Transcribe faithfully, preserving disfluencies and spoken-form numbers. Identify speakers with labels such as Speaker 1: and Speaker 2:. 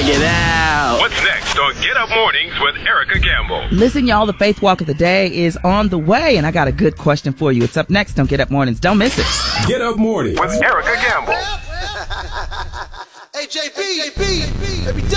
Speaker 1: it out.
Speaker 2: What's next on Get Up Mornings with Erica Campbell?
Speaker 3: Listen, y'all, the Faith Walk of the Day is on the way, and I got a good question for you. It's up next on Get Up Mornings. Don't miss it.
Speaker 2: Get Up Mornings with Erica Campbell.
Speaker 4: Hey, J B, J B,